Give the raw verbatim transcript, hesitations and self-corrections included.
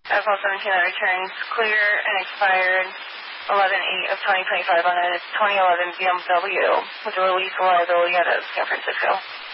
F L seventeen that returns clear and expired eleven eight of twenty twenty-five on a twenty eleven B M W with a release liability out of San Francisco.